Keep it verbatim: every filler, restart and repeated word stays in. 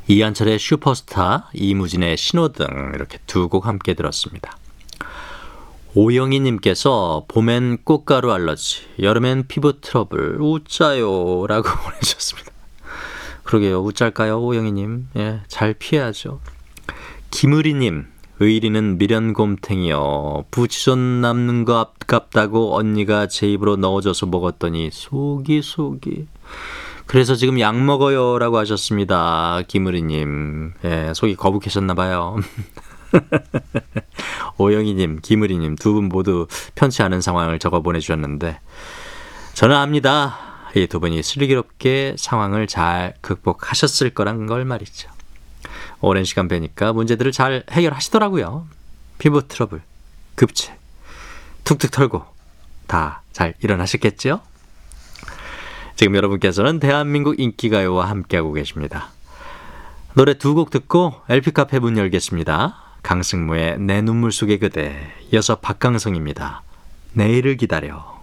이한철의 슈퍼스타, 이무진의 신호등 이렇게 두 곡 함께 들었습니다. 오영희님께서 봄엔 꽃가루 알러지, 여름엔 피부 트러블, 웃자요 라고 보내주셨습니다. 그러게요, 웃잘까요 오영희님? 예, 잘 피해야죠. 김의리님, 의리는 미련곰탱이요, 부치전 남는 거 아깝다고 언니가 제 입으로 넣어줘서 먹었더니 속이 속이, 그래서 지금 약 먹어요 라고 하셨습니다. 김의리님, 예, 속이 거북해졌나봐요. 오영희님, 김의리님 두 분 모두 편치 않은 상황을 적어 보내주셨는데, 저는 압니다. 이 두 분이 슬기롭게 상황을 잘 극복하셨을 거란 걸 말이죠. 오랜 시간 뵈니까 문제들을 잘 해결하시더라고요. 피부 트러블, 급체, 툭툭 털고 다 잘 일어나셨겠죠? 지금 여러분께서는 대한민국 인기가요와 함께하고 계십니다. 노래 두 곡 듣고 엘피카페 문 열겠습니다. 강승무의 내 눈물 속의 그대, 이어서 박강성입니다. 내일을 기다려.